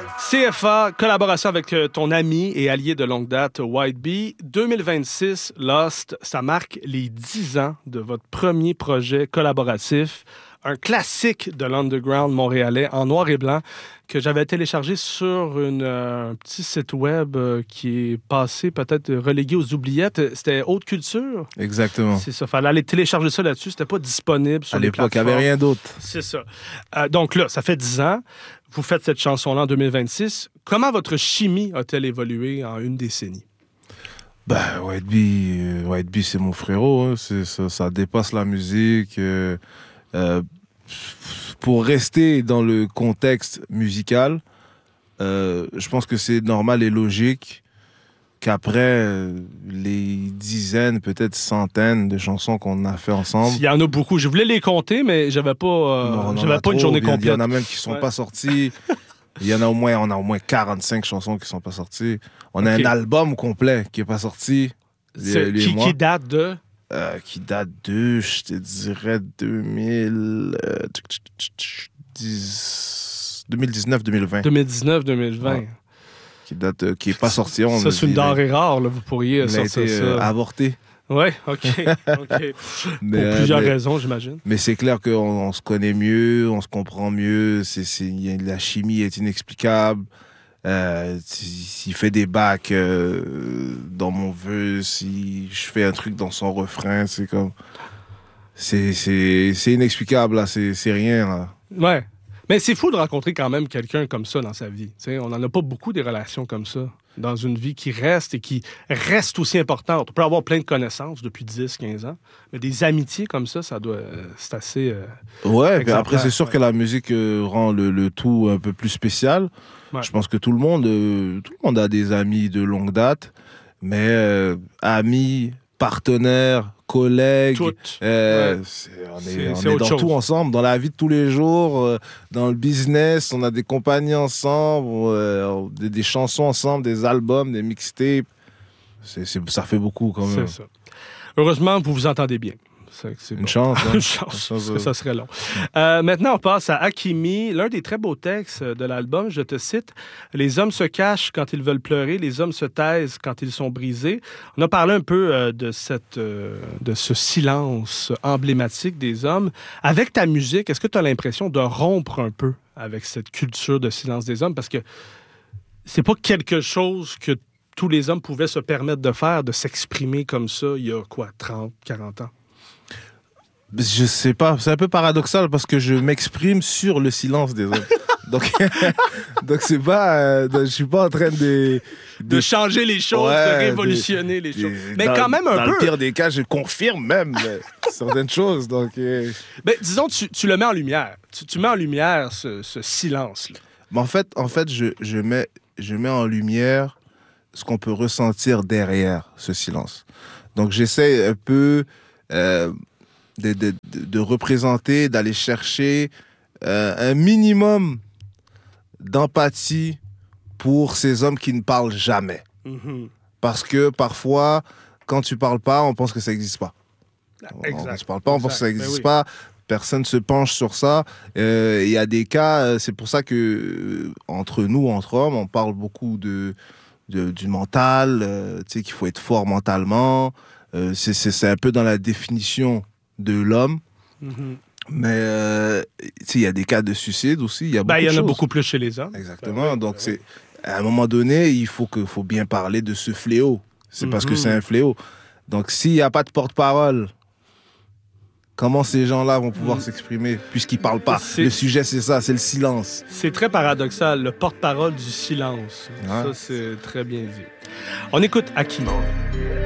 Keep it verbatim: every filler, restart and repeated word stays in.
C F A, collaboration avec ton ami et allié de longue date, White Bee. deux mille vingt-six, Lost, ça marque les dix ans de votre premier projet collaboratif. Un classique de l'underground montréalais en noir et blanc que j'avais téléchargé sur une, euh, un petit site web euh, qui est passé peut-être relégué aux oubliettes. C'était Haute Culture. Exactement. C'est ça. Fallait aller télécharger ça là-dessus. C'était pas disponible sur à les l'époque, il n'y plateformes. avait rien d'autre. C'est ça. Euh, donc là, ça fait dix ans. Vous faites cette chanson-là en deux mille vingt-six. Comment votre chimie a-t-elle évolué en une décennie? Ben, White Bee, euh, White Bee, c'est mon frérot. Hein. C'est, ça, ça dépasse la musique. Euh, euh, pour rester dans le contexte musical, euh, je pense que c'est normal et logique qu'après euh, les dizaines, peut-être centaines de chansons qu'on a fait ensemble... Il y en a beaucoup. Je voulais les compter, mais j'avais pas, euh, non, j'avais pas trop, une journée il y, complète. Il y en a même qui sont ouais. pas sortis. Il y en a au moins, on a au moins quarante-cinq chansons qui sont pas sorties. On a okay. un album complet qui est pas sorti. C'est, lui, qui, qui date de? Euh, qui date de, je te dirais, deux mille dix-neuf deux mille vingt. deux mille dix-neuf deux mille vingt. Ouais. Qui date, euh, qui est pas sorti. On ça, c'est une denrée rare, là, vous pourriez il sortir a été, ça. Euh, avorté. Oui, OK. okay. mais, Pour plusieurs mais, raisons, j'imagine. Mais c'est clair qu'on on se connaît mieux, on se comprend mieux. C'est, c'est, la chimie est inexplicable. Euh, s'il fait des bacs euh, dans mon vœu, si je fais un truc dans son refrain, c'est comme... C'est, c'est, c'est inexplicable, là. C'est, c'est rien, là. Ouais. Mais c'est fou de rencontrer quand même quelqu'un comme ça dans sa vie. T'sais, on n'en a pas beaucoup des relations comme ça dans une vie qui reste et qui reste aussi importante. On peut avoir plein de connaissances depuis dix quinze ans, mais des amitiés comme ça, ça doit, c'est assez euh, ouais, puis après, c'est sûr ouais. que la musique euh, rend le, le tout un peu plus spécial. Ouais. Je pense que tout le monde, euh, tout le monde a des amis de longue date, mais euh, amis, partenaires, collègues, euh, ouais. c'est, on est, c'est, on c'est est dans chose. Tout ensemble, dans la vie de tous les jours, euh, dans le business, on a des compagnies ensemble, euh, des, des chansons ensemble, des albums, des mixtapes. C'est, c'est, ça fait beaucoup quand même. C'est ça. Heureusement, vous vous entendez bien. C'est, c'est Une bon. chance. Hein? Une chance, parce que ça serait long. Euh, maintenant, on passe à Hakimi. L'un des très beaux textes de l'album, je te cite, « Les hommes se cachent quand ils veulent pleurer, les hommes se taisent quand ils sont brisés. » On a parlé un peu euh, de, cette, euh, de ce silence emblématique des hommes. Avec ta musique, est-ce que tu as l'impression de rompre un peu avec cette culture de silence des hommes? Parce que c'est pas quelque chose que tous les hommes pouvaient se permettre de faire, de s'exprimer comme ça il y a quoi, trente, quarante ans? Je sais pas, c'est un peu paradoxal parce que je m'exprime sur le silence des hommes. donc, donc c'est pas, euh, je suis pas en train de de, de changer les choses, ouais, de révolutionner de, les choses. De, mais dans, quand même un dans peu. Dans le pire des cas, je confirme même certaines choses. Donc, euh... ben, disons, tu, tu le mets en lumière. Tu, tu mets en lumière ce, ce silence-là. Mais en fait, en fait, je, je mets, je mets en lumière ce qu'on peut ressentir derrière ce silence. Donc, j'essaie un peu. Euh, De, de, de représenter, d'aller chercher euh, un minimum d'empathie pour ces hommes qui ne parlent jamais. Mm-hmm. Parce que parfois, quand tu parles pas, on pense que ça n'existe pas. Exact. On ne parle pas, on exact. pense que ça n'existe oui. pas. Personne ne se penche sur ça. Il euh, y a des cas, c'est pour ça que euh, entre nous, entre hommes, on parle beaucoup de, de, du mental, euh, tu sais, qu'il faut être fort mentalement. Euh, c'est, c'est, c'est un peu dans la définition de l'homme. Mm-hmm. Mais euh, il y a des cas de suicide aussi. Il y, ben, y en choses. a beaucoup plus chez les hommes. Exactement. Ben, oui, Donc, ben, c'est, oui. à un moment donné, il faut, que, faut bien parler de ce fléau. C'est mm-hmm. parce que c'est un fléau. Donc, s'il n'y a pas de porte-parole, comment ces gens-là vont pouvoir mmh. s'exprimer puisqu'ils ne parlent pas? C'est... Le sujet, c'est ça, c'est le silence. C'est très paradoxal, le porte-parole du silence. Ouais. Ça, c'est très bien dit. On écoute Hakimi.